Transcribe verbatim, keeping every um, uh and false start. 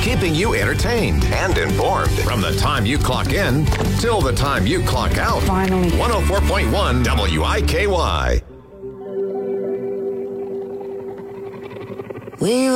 keeping you entertained and informed from the time you clock in till the time you clock out. Finally. one oh four point one W I K Y. We